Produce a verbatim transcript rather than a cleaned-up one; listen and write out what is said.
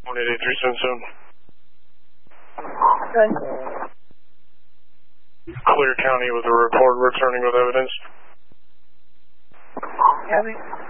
one eight eight three seven seven. Okay. Clear County with a report returning with evidence. Copy.